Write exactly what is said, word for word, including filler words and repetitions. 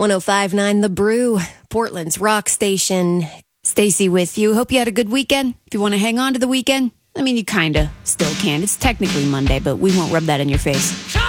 one oh five point nine The Brew, Portland's rock station. Stacy with you. Hope you had a good weekend. If you want to hang on to the weekend, I mean, you kind of still can. It's technically Monday, but we won't rub that in your face.